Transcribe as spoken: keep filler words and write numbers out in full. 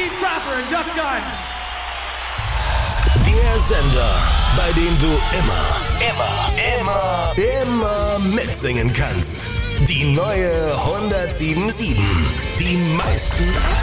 Steve Cropper and Duck Dunn. Der Sender, bei dem du immer, immer, immer, immer mitsingen kannst. Die neue hundertsieben Komma sieben. Die meisten